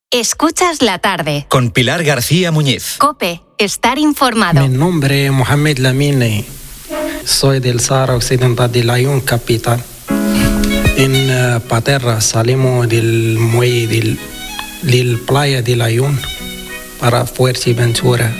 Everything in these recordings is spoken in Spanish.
Escuchas la tarde. Con Pilar García Muñiz. COPE. Estar informado. Mi nombre es Mohamed Lamine. Soy del Sahara Occidental de Layún, capital. En Paterra salimos del muelle de la playa de Layún para Fuerteventura.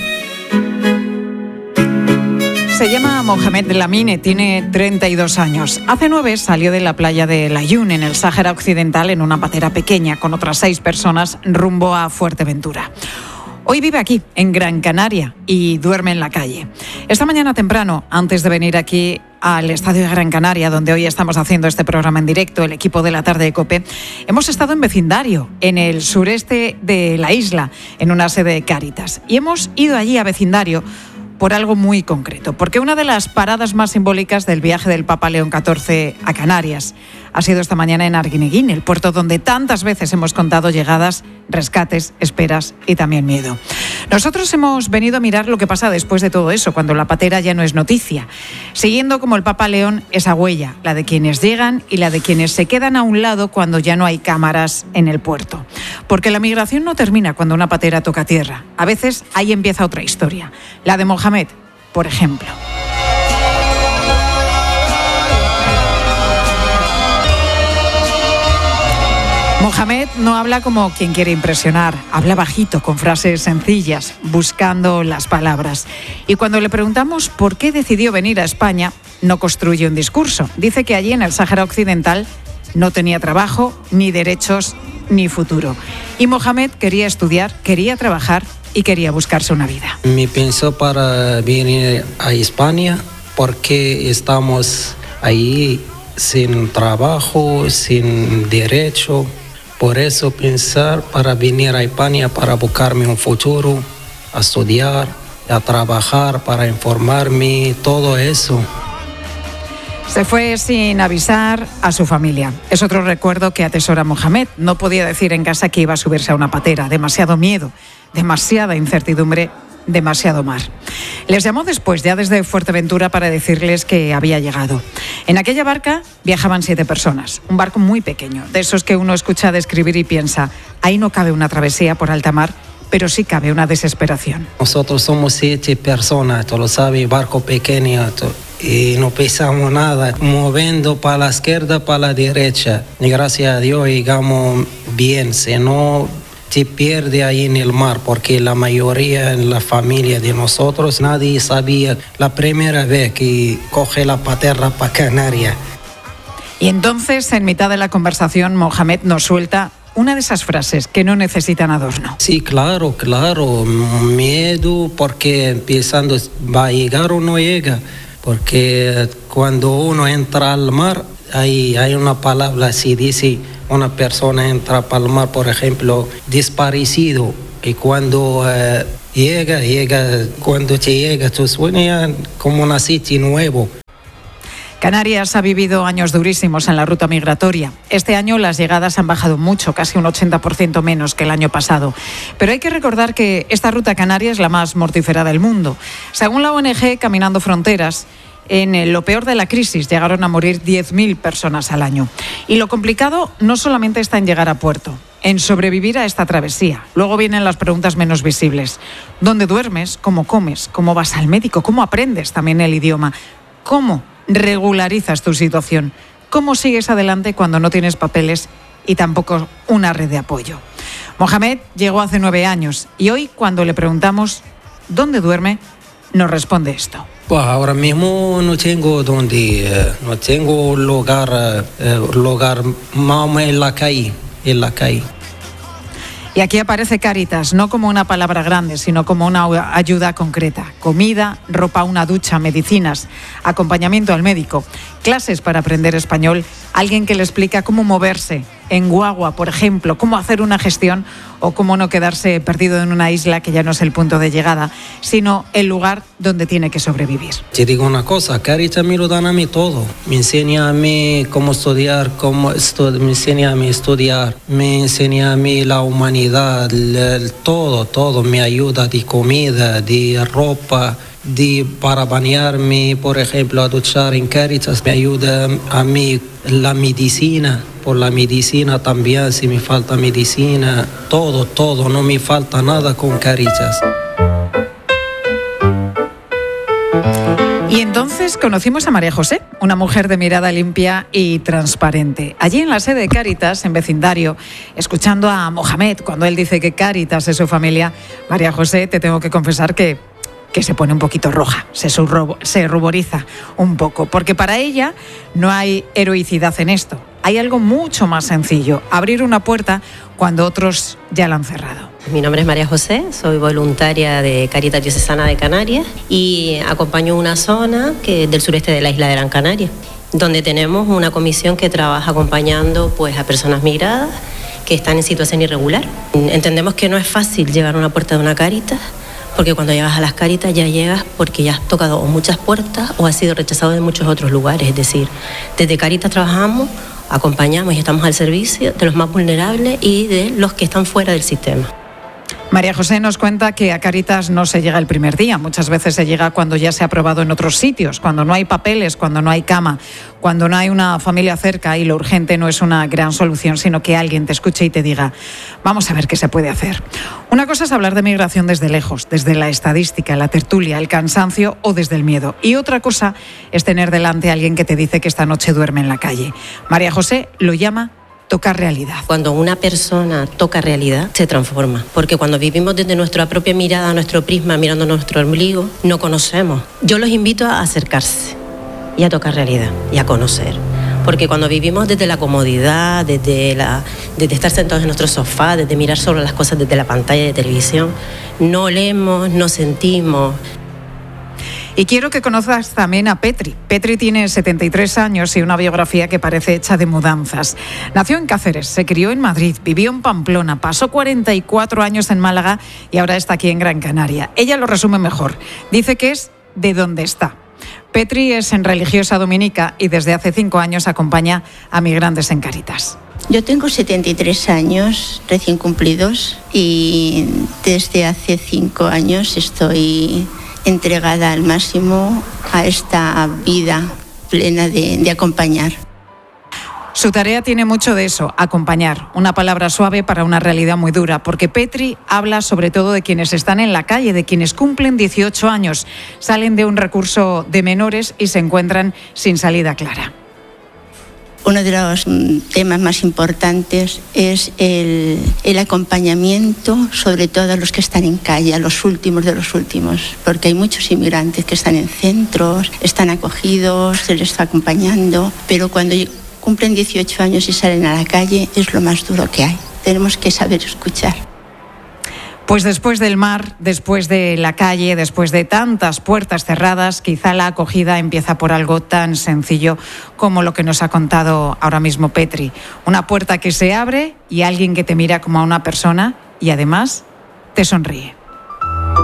Se llama Mohamed Lamine, tiene 32 años. Hace 9 salió de la playa de Layún, en el Sáhara Occidental, en una patera pequeña, con otras 6 personas, rumbo a Fuerteventura. Hoy vive aquí, en Gran Canaria, y duerme en la calle. Esta mañana temprano, antes de venir aquí al Estadio de Gran Canaria, donde hoy estamos haciendo este programa en directo, el equipo de la tarde de COPE, hemos estado en vecindario, en el sureste de la isla, en una sede de Cáritas. Y hemos ido allí a vecindario por algo muy concreto, porque una de las paradas más simbólicas del viaje del Papa León XIV a Canarias ha sido esta mañana en Arguineguín, el puerto donde tantas veces hemos contado llegadas, rescates, esperas y también miedo. Nosotros hemos venido a mirar lo que pasa después de todo eso, cuando la patera ya no es noticia, siguiendo como el Papa León esa huella, la de quienes llegan y la de quienes se quedan a un lado cuando ya no hay cámaras en el puerto. Porque la migración no termina cuando una patera toca tierra. A veces ahí empieza otra historia, la de Mohamed, por ejemplo. Mohamed no habla como quien quiere impresionar, habla bajito, con frases sencillas, buscando las palabras. Y cuando le preguntamos por qué decidió venir a España, no construye un discurso. Dice que allí en el Sáhara Occidental no tenía trabajo, ni derechos, ni futuro. Y Mohamed quería estudiar, quería trabajar y quería buscarse una vida. Me pensó para venir a España porque estamos ahí sin trabajo, sin derecho. Por eso pensar para venir a España, para buscarme un futuro, a estudiar, a trabajar, para informarme, todo eso. Se fue sin avisar a su familia. Es otro recuerdo que atesora Mohamed. No podía decir en casa que iba a subirse a una patera. Demasiado miedo, demasiada incertidumbre, demasiado mar. Les llamó después, ya desde Fuerteventura, para decirles que había llegado. En aquella barca viajaban 7 personas, un barco muy pequeño, de esos que uno escucha describir y piensa, ahí no cabe una travesía por alta mar, pero sí cabe una desesperación. Nosotros somos 7 personas, tú lo sabes, barco pequeño, y no pesamos nada, moviendo para la izquierda, para la derecha. Y gracias a Dios llegamos bien, si no se pierde ahí en el mar, porque la mayoría en la familia de nosotros, nadie sabía la primera vez que coge la patera para Canarias. Y entonces, en mitad de la conversación, Mohamed nos suelta una de esas frases que no necesitan adorno. Sí, claro, miedo, porque pensando, ¿va a llegar o no llega? Porque cuando uno entra al mar, hay una palabra así, dice, una persona entra al mar, por ejemplo, desaparecido, y cuando cuando te llega, tú sueñas como un sitio nuevo. Canarias ha vivido años durísimos en la ruta migratoria. Este año las llegadas han bajado mucho, casi un 80% menos que el año pasado. Pero hay que recordar que esta ruta canaria es la más mortífera del mundo. Según la ONG Caminando Fronteras, en lo peor de la crisis llegaron a morir 10.000 personas al año. Y lo complicado no solamente está en llegar a puerto, en sobrevivir a esta travesía. Luego vienen las preguntas menos visibles. ¿Dónde duermes? ¿Cómo comes? ¿Cómo vas al médico? ¿Cómo aprendes también el idioma? ¿Cómo regularizas tu situación? ¿Cómo sigues adelante cuando no tienes papeles y tampoco una red de apoyo? Mohamed llegó hace 9 años y hoy, cuando le preguntamos ¿dónde duerme?, nos responde esto. Pues ahora mismo no tengo no tengo lugar más en la calle. Y aquí aparece Cáritas, no como una palabra grande, sino como una ayuda concreta. Comida, ropa, una ducha, medicinas, acompañamiento al médico, clases para aprender español, alguien que le explica cómo moverse en guagua, por ejemplo, cómo hacer una gestión o cómo no quedarse perdido en una isla que ya no es el punto de llegada, sino el lugar donde tiene que sobrevivir. Te digo una cosa, Cáritas me lo dan a mí todo. Me enseña a mí cómo estudiar, me enseña a mí estudiar, me enseña a mí la humanidad, todo, me ayuda de comida, de ropa, para bañarme, por ejemplo, a duchar en Cáritas, me ayuda a mí la medicina. por la medicina también, si me falta medicina, todo, no me falta nada con Cáritas. Y entonces conocimos a María José, una mujer de mirada limpia y transparente. Allí en la sede de Cáritas, en vecindario, escuchando a Mohamed cuando él dice que Cáritas es su familia, María José, te tengo que confesar que se pone un poquito roja, se ruboriza un poco, porque para ella no hay heroicidad en esto. Hay algo mucho más sencillo, abrir una puerta cuando otros ya la han cerrado. Mi nombre es María José, soy voluntaria de Cáritas Diocesana de Canarias y acompaño una zona del sureste de la isla de Gran Canaria, donde tenemos una comisión que trabaja acompañando pues, a personas migradas que están en situación irregular. Entendemos que no es fácil llegar a una puerta de una Cáritas, porque cuando llegas a las Cáritas ya llegas porque ya has tocado muchas puertas o has sido rechazado de muchos otros lugares. Es decir, desde Cáritas trabajamos, acompañamos y estamos al servicio de los más vulnerables y de los que están fuera del sistema. María José nos cuenta que a Cáritas no se llega el primer día, muchas veces se llega cuando ya se ha aprobado en otros sitios, cuando no hay papeles, cuando no hay cama, cuando no hay una familia cerca y lo urgente no es una gran solución, sino que alguien te escuche y te diga, vamos a ver qué se puede hacer. Una cosa es hablar de migración desde lejos, desde la estadística, la tertulia, el cansancio o desde el miedo. Y otra cosa es tener delante a alguien que te dice que esta noche duerme en la calle. María José lo llama tocar realidad. Cuando una persona toca realidad, se transforma. Porque cuando vivimos desde nuestra propia mirada, nuestro prisma, mirando nuestro ombligo, no conocemos. Yo los invito a acercarse y a tocar realidad y a conocer. Porque cuando vivimos desde la comodidad, desde estar sentados en nuestro sofá, desde mirar solo las cosas desde la pantalla de televisión, no olemos, no sentimos. Y quiero que conozcas también a Petri. Petri tiene 73 años y una biografía que parece hecha de mudanzas. Nació en Cáceres, se crió en Madrid, vivió en Pamplona, pasó 44 años en Málaga y ahora está aquí en Gran Canaria. Ella lo resume mejor. Dice que es de donde está. Petri es en religiosa dominica y desde hace 5 años acompaña a migrantes en Cáritas. Yo tengo 73 años recién cumplidos y desde hace 5 años estoy entregada al máximo a esta vida plena de acompañar. Su tarea tiene mucho de eso, acompañar, una palabra suave para una realidad muy dura, porque Petri habla sobre todo de quienes están en la calle, de quienes cumplen 18 años, salen de un recurso de menores y se encuentran sin salida clara. Uno de los temas más importantes es el acompañamiento, sobre todo a los que están en calle, a los últimos de los últimos, porque hay muchos inmigrantes que están en centros, están acogidos, se les está acompañando, pero cuando cumplen 18 años y salen a la calle es lo más duro que hay. Tenemos que saber escuchar. Pues después del mar, después de la calle, después de tantas puertas cerradas, quizá la acogida empieza por algo tan sencillo como lo que nos ha contado ahora mismo Petri. Una puerta que se abre y alguien que te mira como a una persona y además te sonríe.